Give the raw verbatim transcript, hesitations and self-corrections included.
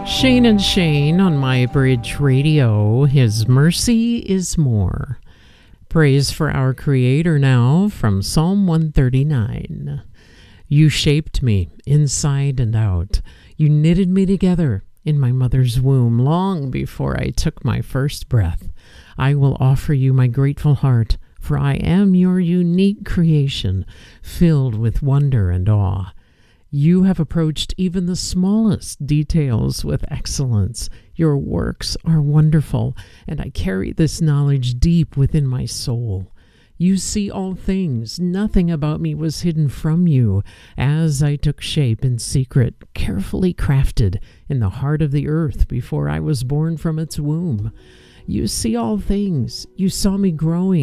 Shane and Shane on My Bridge Radio. His mercy is more. Praise for our Creator now from Psalm one thirty-nine. You shaped me inside and out. You knitted me together in my mother's womb long before I took my first breath. I will offer you my grateful heart, for I am your unique creation, filled with wonder and awe. You have approached even the smallest details with excellence. Your works are wonderful, and I carry this knowledge deep within my soul. You see all things. Nothing about me was hidden from you, as I took shape in secret, carefully crafted in the heart of the earth before I was born from its womb. You see all things. You saw me growing